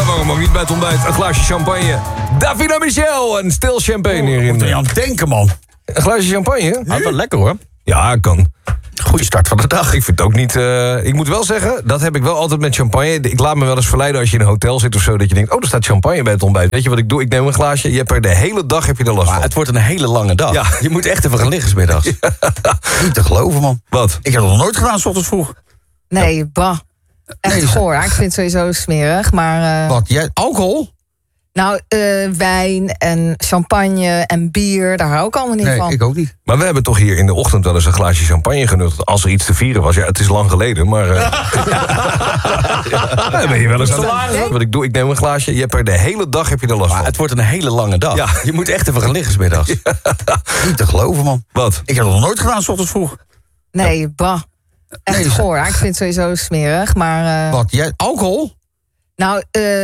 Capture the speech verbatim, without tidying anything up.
waarom ook niet bij het ontbijt? Een glaasje champagne. Davina Michel en stil champagne Oh, hierin. moet er niet aan denken, man. Een glaasje champagne? Hij wel lekker, hoor. Ja, kan. Goeie start van de dag. Ik vind het ook niet... Uh, ik moet wel zeggen, dat heb ik wel altijd met champagne. Ik laat me wel eens verleiden als je in een hotel zit of zo... dat je denkt, oh, er staat champagne bij het ontbijt. Weet je wat ik doe? Ik neem een glaasje. Je hebt er de hele dag heb je er last Maar van. het wordt een hele lange dag. Ja. Je moet echt even gaan liggen 's middags. Ja. Niet te geloven, man. Wat? Ik heb dat nog nooit gedaan 's ochtends vroeg. Nee, bah. Echt Nee, goor. Ik vind het sowieso smerig, maar... Uh, Wat? Jij, alcohol? nou, uh, wijn en champagne en bier, daar hou ik allemaal niet Nee, van. ik ook niet. Maar we hebben toch hier in de ochtend wel eens een glaasje champagne genuttigd... als er iets te vieren was. Ja, het is lang geleden, maar... Uh... ja, ben je wel eens aan... Wat ik doe, ik neem een glaasje. Je hebt er de hele dag heb je er last Maar van. het wordt een hele lange dag. Ja. Je moet echt even gaan liggen 's middags. Ja. Niet te geloven, man. Wat? Ik heb dat nog nooit gedaan 's ochtends vroeg. Nee, bah. Echt Nee, goor. Ik vind het sowieso smerig, maar... Uh, Wat? Jij, alcohol? nou, uh,